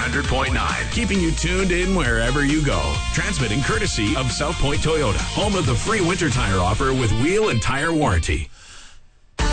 100.9, keeping you tuned in wherever you go. Transmitting courtesy of South Point Toyota, home of the free winter tire offer with wheel and tire warranty.